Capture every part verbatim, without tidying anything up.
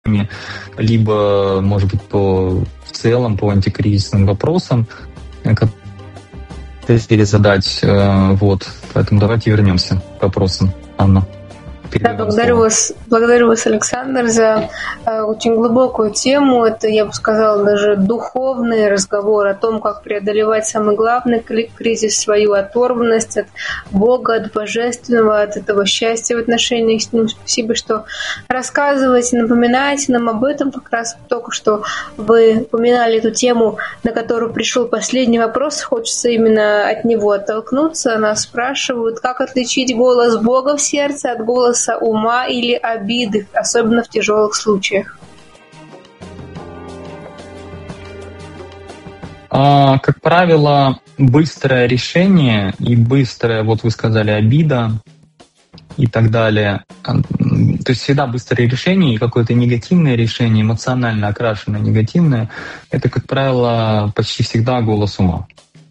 либо, может быть, по в целом по антикризисным вопросам, которые хотели задать. Вот. Поэтому давайте вернемся к вопросам. Анна. Да, благодарю вас, благодарю вас, Александр, за э, очень глубокую тему. Это, я бы сказала, даже духовный разговор о том, как преодолевать самый главный кризис, свою оторванность от Бога, от Божественного, от этого счастья в отношениях с Ним. Спасибо, что рассказываете, напоминаете нам об этом. Как раз только что вы упоминали эту тему, на которую пришел последний вопрос. Хочется именно от него оттолкнуться. Нас спрашивают, как отличить голос Бога в сердце от голоса ума или обиды, особенно в тяжелых случаях? А, как правило, быстрое решение и быстрое, вот вы сказали, обида и так далее. То есть всегда быстрое решение и какое-то негативное решение, эмоционально окрашенное негативное, это, как правило, почти всегда голос ума.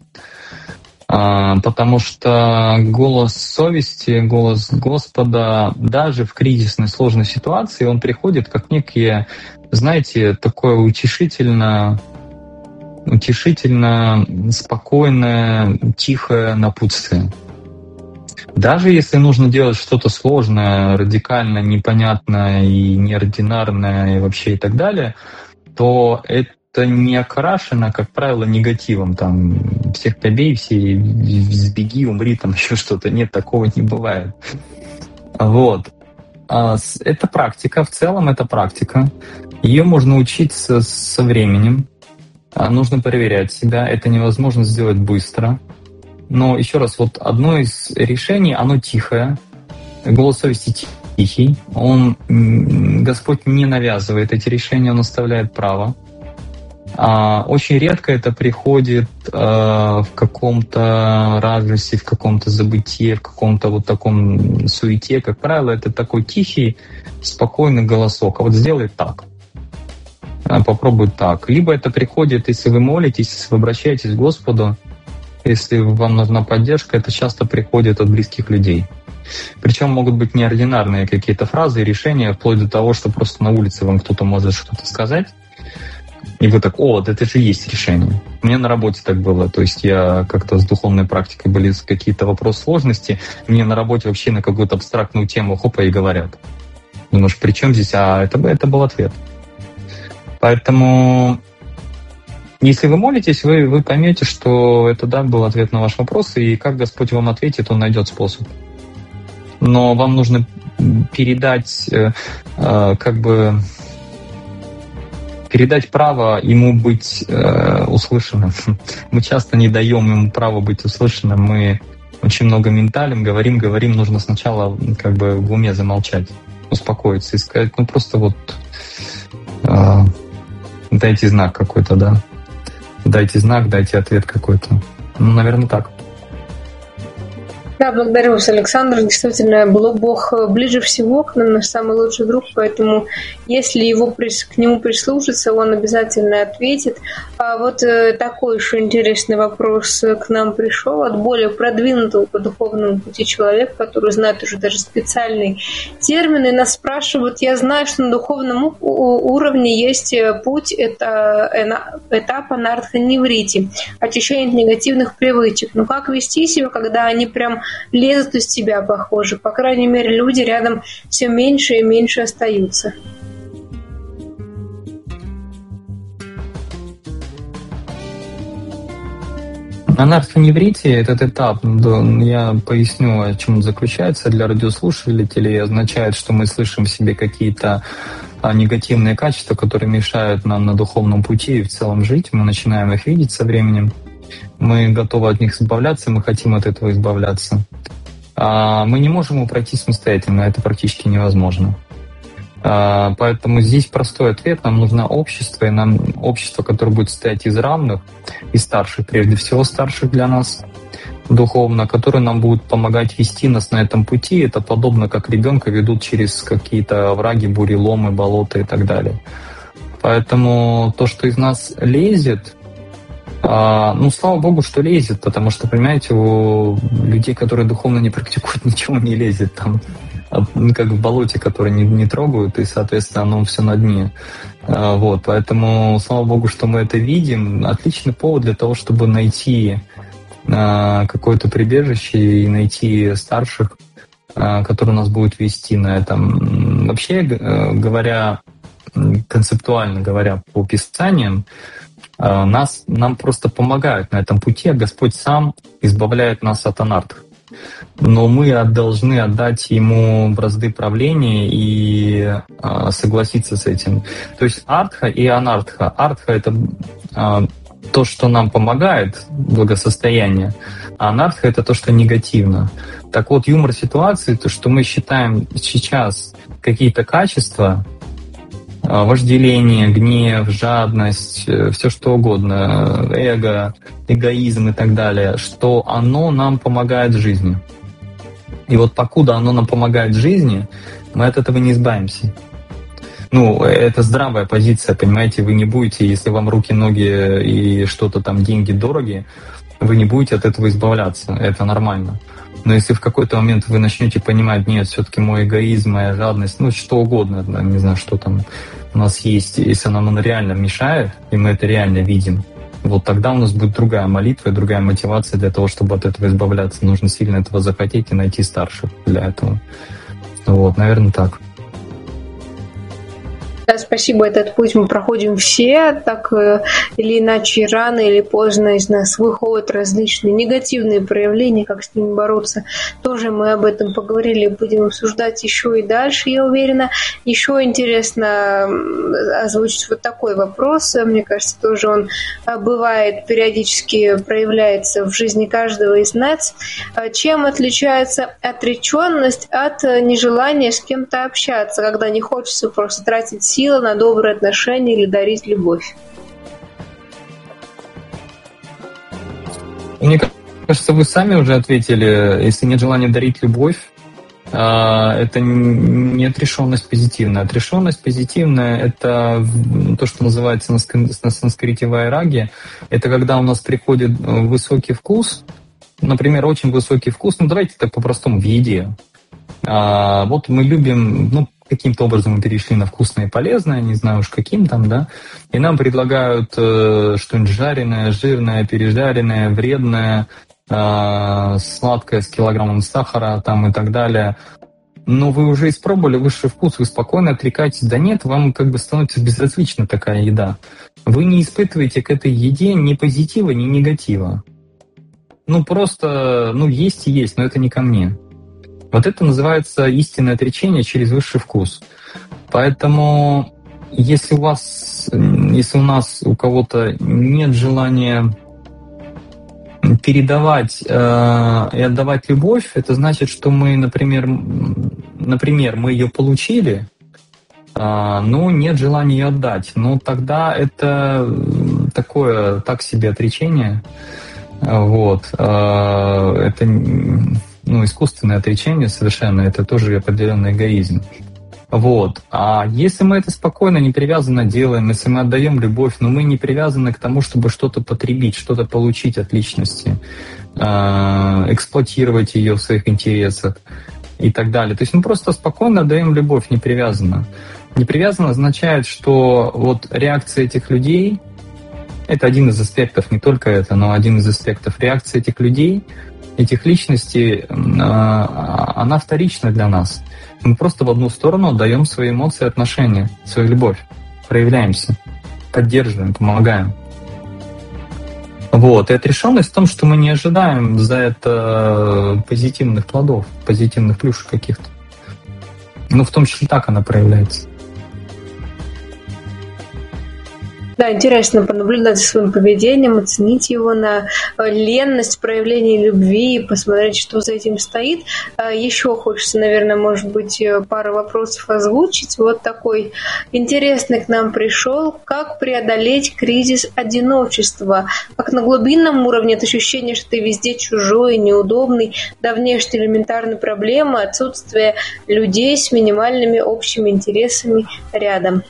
Потому что голос совести, голос Господа, даже в кризисной сложной ситуации, он приходит как некие, знаете, такое утешительно, утешительно спокойное, тихое напутствие. Даже если нужно делать что-то сложное, радикально непонятное и неординарное и вообще и так далее, то это это не окрашено, как правило, негативом. Там всех побей, все сбеги, умри, там еще что-то. Нет, такого не бывает. Вот. Это практика, в целом это практика. Ее можно учиться со временем. Нужно проверять себя. Это невозможно сделать быстро. Но еще раз, вот одно из решений, оно тихое. Голос совести тихий. Он, Господь не навязывает эти решения, Он оставляет право. Очень редко это приходит в каком-то радости, в каком-то забытии, в каком-то вот таком суете. Как правило, это такой тихий, спокойный голосок. А вот сделай так. Попробуй так. Либо это приходит, если вы молитесь, если вы обращаетесь к Господу, если вам нужна поддержка, это часто приходит от близких людей. Причем могут быть неординарные какие-то фразы и решения, вплоть до того, что просто на улице вам кто-то может что-то сказать. И вы так, о, вот это же есть решение. У меня на работе так было. То есть я как-то с духовной практикой были какие-то вопросы сложности. Мне на работе вообще на какую-то абстрактную тему хопа и говорят. Думаешь, при чем здесь? А это, это был ответ. Поэтому, если вы молитесь, вы, вы поймете, что это да, был ответ на ваш вопрос, и как Господь вам ответит, Он найдет способ. Но вам нужно передать э, э, как бы... передать право ему быть э, услышанным. Мы часто не даем ему право быть услышанным. Мы очень много менталим, говорим, говорим. Нужно сначала как бы в уме замолчать, успокоиться и сказать, ну просто вот э, дайте знак какой-то, да. Дайте знак, дайте ответ какой-то. Ну, наверное, так. Да, благодарю вас, Александр. Действительно, Бог ближе всего к нам, наш самый лучший друг, поэтому если его, к нему прислушаться, он обязательно ответит. А вот такой еще интересный вопрос к нам пришел от более продвинутого по духовному пути человека, который знает уже даже специальные термины. Нас спрашивают, я знаю, что на духовном уровне есть путь, это этап анархоневрити, очищение от негативных привычек. Но как вести себя, когда они прям лезут из тебя, похоже? По крайней мере, люди рядом все меньше и меньше остаются. Анархоневрития, этот этап, я поясню, о чем он заключается для радиослушателей, означает, что мы слышим в себе какие-то негативные качества, которые мешают нам на духовном пути и в целом жить. Мы начинаем их видеть со временем. Мы готовы от них избавляться, мы хотим от этого избавляться. Мы не можем его пройти самостоятельно, это практически невозможно. Поэтому здесь простой ответ. Нам нужно общество, и нам общество, которое будет состоять из равных и старших, прежде всего старших для нас духовно, которые нам будут помогать вести нас на этом пути. Это подобно, как ребенка ведут через какие-то овраги, буреломы, болота и так далее. Поэтому то, что из нас лезет, ну, слава Богу, что лезет, потому что, понимаете, у людей, которые духовно не практикуют, ничего не лезет там. как в болоте, которые не, не трогают, и, соответственно, оно все на дне. Вот, поэтому, слава богу, что мы это видим. Отличный повод для того, чтобы найти какое-то прибежище и найти старших, которые нас будут вести на этом. Вообще говоря, концептуально говоря, по Писаниям, нас, нам просто помогают на этом пути, а Господь сам избавляет нас от анарх. Но мы должны отдать Ему бразды правления и согласиться с этим. То есть артха и анартха. Артха — это то, что нам помогает, благосостояние, а анартха — это то, что негативно. Так вот, юмор ситуации, то, что мы считаем сейчас какие-то качества, вожделение, гнев, жадность, все что угодно, эго, эгоизм и так далее, что оно нам помогает в жизни. И вот покуда оно нам помогает в жизни, мы от этого не избавимся. Ну, это здравая позиция, понимаете, вы не будете, если вам руки, ноги и что-то там, деньги дороги, вы не будете от этого избавляться, это нормально. Но если в какой-то момент вы начнете понимать, нет, все-таки мой эгоизм, моя жадность, ну, что угодно, не знаю, что там у нас есть, если она нам реально мешает, и мы это реально видим, вот тогда у нас будет другая молитва и другая мотивация для того, чтобы от этого избавляться. Нужно сильно этого захотеть и найти старших для этого. Вот, наверное, так. Да, спасибо. Этот путь мы проходим все, так или иначе, рано или поздно из нас выходят различные негативные проявления, как с ними бороться. Тоже мы об этом поговорили, будем обсуждать еще и дальше, я уверена. Еще интересно озвучить вот такой вопрос. Мне кажется, тоже он бывает, периодически проявляется в жизни каждого из нас. Чем отличается отреченность от нежелания с кем-то общаться, когда не хочется просто тратить сила на добрые отношения или дарить любовь? Мне кажется, вы сами уже ответили. Если нет желания дарить любовь, это не отрешенность позитивная. Отрешенность позитивная — это то, что называется на санскрите вайраги. Это когда у нас приходит высокий вкус, например, очень высокий вкус, ну давайте так по-простому, в еде. Вот мы любим, ну, каким-то образом мы перешли на вкусное и полезное, не знаю уж каким там, да, и нам предлагают э, что-нибудь жареное, жирное, пережаренное, вредное, э, сладкое с килограммом сахара там и так далее. Но вы уже испробовали высший вкус, вы спокойно отрекаетесь, да нет, вам как бы становится безразлична такая еда. Вы не испытываете к этой еде ни позитива, ни негатива. Ну просто, ну есть и есть, но это не ко мне. Вот это называется истинное отречение через высший вкус. Поэтому если у вас, если у нас у кого-то нет желания передавать э, и отдавать любовь, это значит, что мы, например, например, мы ее получили, э, но нет желания ее отдать. Но тогда это такое, так себе отречение. Вот. Э, это ну, искусственное отречение совершенно, это тоже определенный эгоизм. Вот. А если мы это спокойно, не привязанно делаем, если мы отдаем любовь, но мы не привязаны к тому, чтобы что-то потребить, что-то получить от личности, эксплуатировать ее в своих интересах и так далее. То есть мы просто спокойно отдаем любовь, не привязанно. Не привязанно означает, что вот реакция этих людей, это один из аспектов, не только это, но один из аспектов реакции этих людей, этих личностей, она вторична для нас. Мы просто в одну сторону отдаем свои эмоции, отношения, свою любовь, проявляемся, поддерживаем, помогаем. Вот. И отрешенность в том, что мы не ожидаем за это позитивных плодов, позитивных плюшек каких-то. Ну, в том числе так она проявляется. Да, интересно понаблюдать за своим поведением, оценить его на ленность, проявление любви, посмотреть, что за этим стоит. Еще хочется, наверное, может быть, пару вопросов озвучить. Вот такой интересный к нам пришел. Как преодолеть кризис одиночества? Как на глубинном уровне от ощущения, что ты везде чужой, неудобный, до внешней элементарной проблемы отсутствия людей с минимальными общими интересами рядом.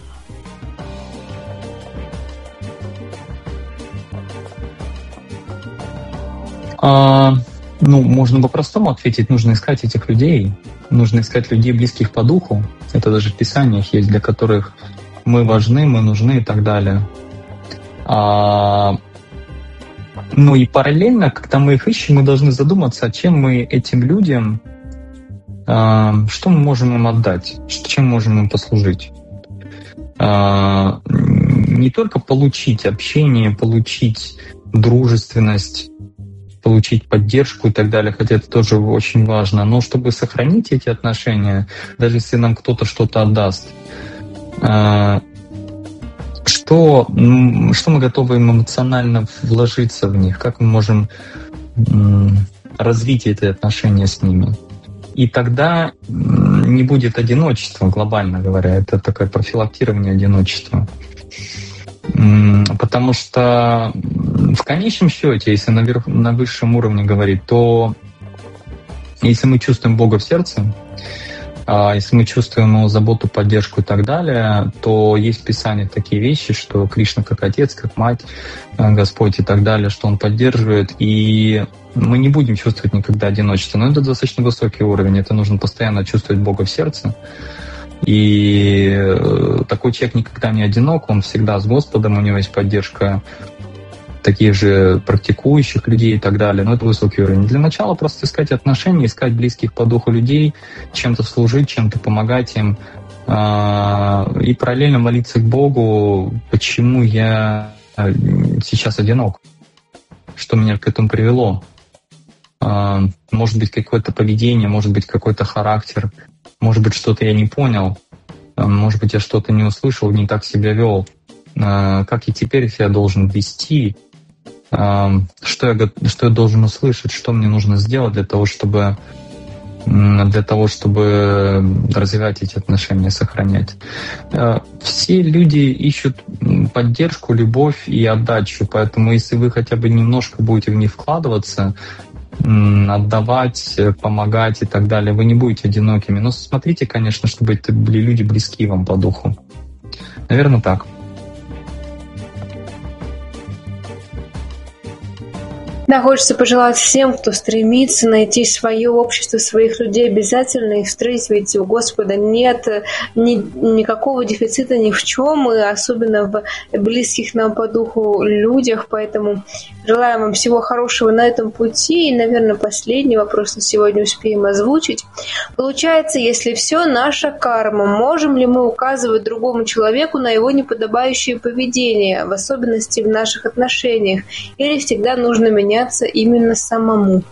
А, ну, можно по-простому ответить, нужно искать этих людей, нужно искать людей, близких по духу. Это даже в Писаниях есть, для которых мы важны, мы нужны и так далее. А, ну и параллельно, когда мы их ищем, мы должны задуматься, чем мы этим людям, а, что мы можем им отдать, чем можем им послужить. А, не только получить общение, получить дружественность, получить поддержку и так далее, хотя это тоже очень важно, но чтобы сохранить эти отношения, даже если нам кто-то что-то отдаст, что, что мы готовы эмоционально вложиться в них, как мы можем развить эти отношения с ними. И тогда не будет одиночества, глобально говоря, это такое профилактирование одиночества. Потому что в конечном счете, если наверх, на высшем уровне говорить, то если мы чувствуем Бога в сердце, если мы чувствуем Его заботу, поддержку и так далее, то есть в Писании такие вещи, что Кришна как Отец, как Мать, Господь и так далее, что Он поддерживает, и мы не будем чувствовать никогда одиночество. Но это достаточно высокий уровень, это нужно постоянно чувствовать Бога в сердце. И такой человек никогда не одинок, он всегда с Господом, у него есть поддержка таких же практикующих людей и так далее. Но это высокий уровень. Для начала просто искать отношения, искать близких по духу людей, чем-то служить, чем-то помогать им. И параллельно молиться к Богу, почему я сейчас одинок, что меня к этому привело. Может быть, какое-то поведение, может быть, какой-то характер, может быть, что-то я не понял, может быть, я что-то не услышал, не так себя вел. Как и теперь я должен вести, что я, что я должен услышать, что мне нужно сделать для того, чтобы, для того, чтобы развивать эти отношения, сохранять. Все люди ищут поддержку, любовь и отдачу, поэтому если вы хотя бы немножко будете в них вкладываться, отдавать, помогать и так далее, вы не будете одинокими. Но смотрите, конечно, чтобы это были люди близкие вам по духу. Наверное, так. Да, хочется пожелать всем, кто стремится найти свое общество, своих людей, обязательно их встретить, ведь у Господа нет ни, никакого дефицита ни в чем, и особенно в близких нам по духу людях, поэтому желаю вам всего хорошего на этом пути. И, наверное, последний вопрос на сегодня успеем озвучить. Получается, если все наша карма, можем ли мы указывать другому человеку на его неподобающее поведение, в особенности в наших отношениях, или всегда нужно менять именно самому?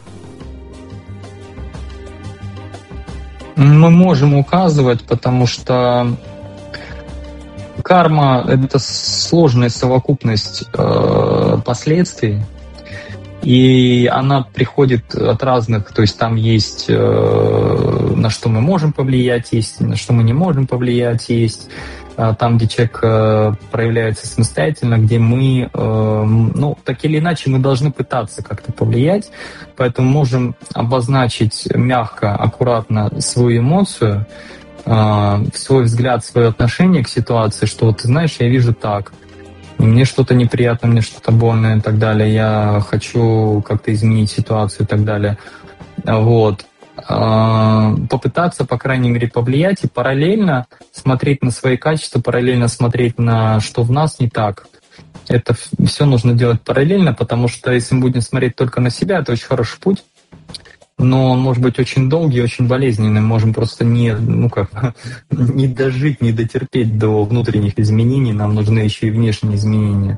Мы можем указывать, потому что карма — это сложная совокупность э, последствий, и она приходит от разных, то есть там есть э, на что мы можем повлиять, есть на что мы не можем повлиять, есть там, где человек э, проявляется самостоятельно, где мы, э, ну, так или иначе, мы должны пытаться как-то повлиять, поэтому можем обозначить мягко, аккуратно свою эмоцию, э, свой взгляд, свое отношение к ситуации, что вот, ты знаешь, я вижу так, мне что-то неприятно, мне что-то больно и так далее, я хочу как-то изменить ситуацию и так далее. Вот. Попытаться, по крайней мере, повлиять и параллельно смотреть на свои качества, параллельно смотреть на что в нас не так. Это все нужно делать параллельно, потому что если мы будем смотреть только на себя, это очень хороший путь, но он может быть очень долгий, очень болезненный. Мы можем просто не, ну как, не дожить, не дотерпеть до внутренних изменений. Нам нужны еще и внешние изменения.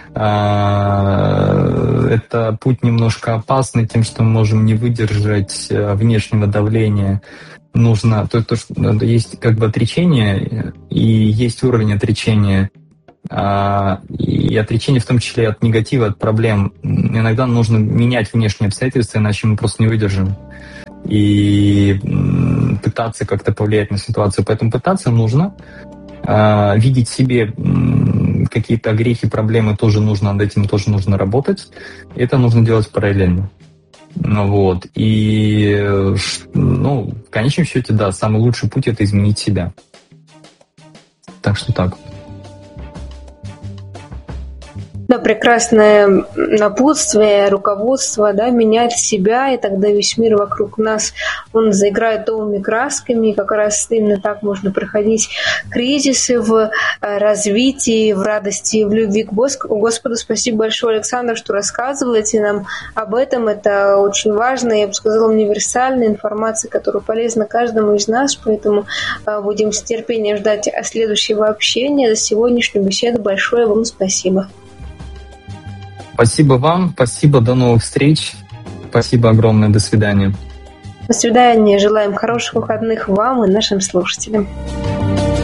Это путь немножко опасный тем, что мы можем не выдержать внешнего давления. Нужно, то, то, что есть как бы отречение, и есть уровень отречения. И отречение в том числе от негатива, от проблем. Иногда нужно менять внешние обстоятельства, иначе мы просто не выдержим. И пытаться как-то повлиять на ситуацию. Поэтому пытаться нужно. Видеть в себе какие-то грехи, проблемы тоже нужно, над этим тоже нужно работать. И это нужно делать параллельно. Ну, вот. И ну, в конечном счете, да, самый лучший путь — это изменить себя. Так что так. Да, прекрасное напутствие, руководство, да, менять себя, и тогда весь мир вокруг нас, он заиграет новыми красками, и как раз именно так можно проходить кризисы в развитии, в радости, в любви к Господу. Спасибо большое, Александр, что рассказываете нам об этом. Это очень важная, я бы сказала, универсальная информация, которая полезна каждому из нас, поэтому будем с терпением ждать следующего общения. За сегодняшнюю беседу большое вам спасибо. Спасибо вам, спасибо, до новых встреч. Спасибо огромное, до свидания. До свидания, желаем хороших выходных вам и нашим слушателям.